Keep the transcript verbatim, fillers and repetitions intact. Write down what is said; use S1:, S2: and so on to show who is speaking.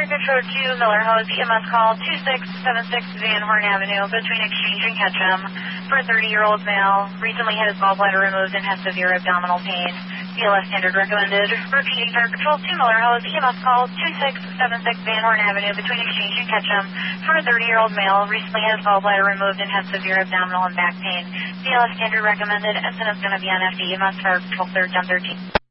S1: Control two, Miller Hose, E M S call two six seven six Van Horn Avenue between Exchange and Ketchum for a thirty-year-old male. Recently had his gallbladder removed and has severe abdominal pain. B L S standard recommended. Repeating, Fire Control two, Miller Hose, E M S call two six seven six Van Horn Avenue between Exchange and Ketchum for a thirty-year-old male. Recently had his gallbladder removed and has severe abdominal and back pain. B L S standard recommended. Incident's going to be on F D E M S Fire Control third, ten thirteen.